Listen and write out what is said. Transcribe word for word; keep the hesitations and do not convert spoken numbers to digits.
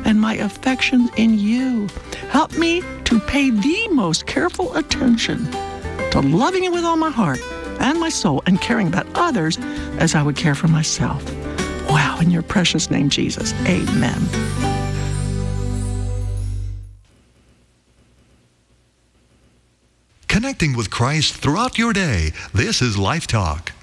and my affections in you. Help me to pay the most careful attention to loving you with all my heart and my soul and caring about others as I would care for myself. Wow, in your precious name, Jesus. Amen. Connecting with Christ throughout your day. This is Life Talk.